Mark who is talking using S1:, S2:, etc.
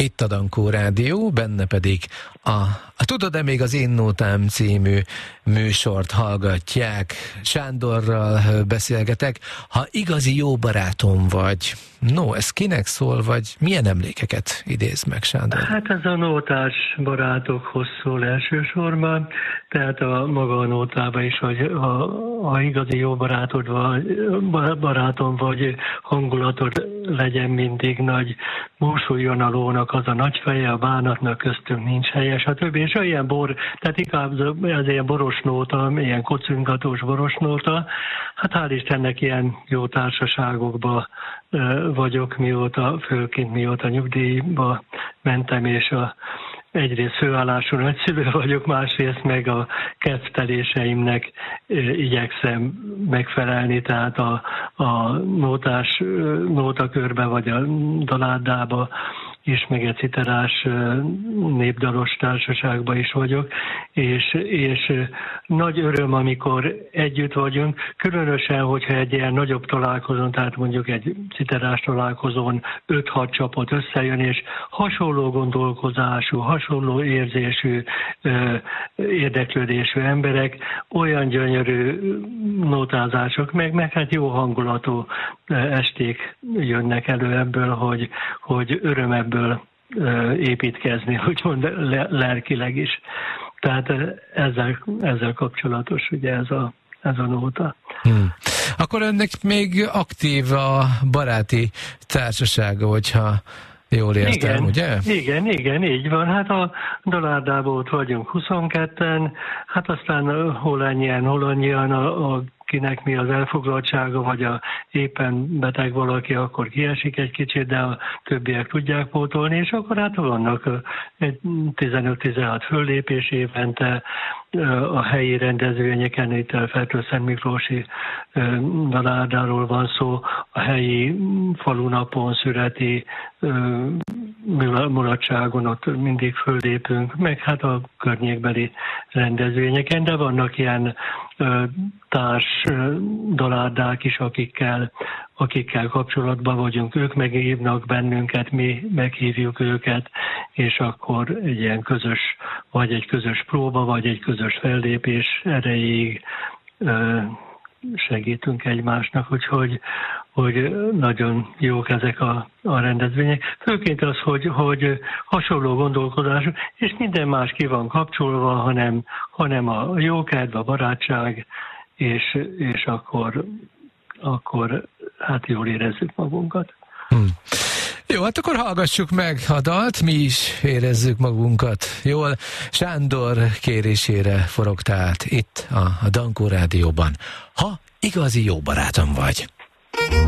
S1: itt a Dankó Rádió, benne pedig a Tudod-e még az Én Nótám című műsort hallgatják. Sándorral beszélgetek. Ha igazi jó barátom vagy, no, ez kinek szól, vagy milyen emlékeket idéz meg, Sándor?
S2: Hát ez a nótás barátokhoz szól elsősorban, tehát a maga a nótában is, hogy ha igazi jó barátod vagy, barátom vagy, hangulatod legyen mindig nagy, búsuljon a lónak az a nagy feje, a bánatnak köztünk nincs helye, stb. És olyan tehát inkább az ilyen boros nóta, ilyen kocingatós boros nóta, hát hál' Istennek ilyen jó társaságokban vagyok, mióta nyugdíjba mentem, és egyrészt főállású nagyszülő vagyok, másrészt meg a kedvteléseimnek igyekszem megfelelni, tehát a nótakörbe vagy a dalárdába és meg egy citerás népdalos társaságban is vagyok, és nagy öröm, amikor együtt vagyunk, különösen, hogyha egy ilyen nagyobb találkozón, tehát mondjuk egy citerás találkozón 5-6 csapat összejön, és hasonló gondolkozású, hasonló érzésű, érdeklődésű emberek, olyan gyönyörű nótázások, meg hát jó hangulatú esték jönnek elő ebből, hogy öröm ebből építkezni, úgymond lelkileg is. Tehát ezzel kapcsolatos ugye ez a nóta.
S1: Akkor önnek még aktív a baráti társasága, hogyha jól értem,
S2: igen,
S1: ugye?
S2: Igen, így van. Hát a dalárdában ott vagyunk 22-en, hát aztán hol annyian, akinek mi az elfoglaltsága, vagy éppen beteg valaki, akkor kiesik egy kicsit, de a többiek tudják pótolni, és akkor hát vannak 15-16 föllépés évente a helyi rendezvényeken, itt a Fertőszent Miklósi dalárdáról van szó, a helyi falunapon, szüreti mulatságon ott mindig föllépünk, meg hát a környékbeli rendezvényeken, de vannak ilyen társ dalárdák is, akikkel kapcsolatban vagyunk. Ők meghívnak bennünket, mi meghívjuk őket, és akkor egy ilyen közös próba, vagy egy közös fellépés erejéig segítünk egymásnak, hogy nagyon jók ezek a rendezvények. Főként az, hogy hasonló gondolkodású, és minden más ki van kapcsolva, hanem a jókedv, a barátság, és akkor hát jól érezzük magunkat.
S1: Jó, hát akkor hallgassuk meg a dalt, mi is érezzük magunkat jól. Sándor kérésére forogtál itt a Dankó Rádióban. Ha igazi jó barátom vagy.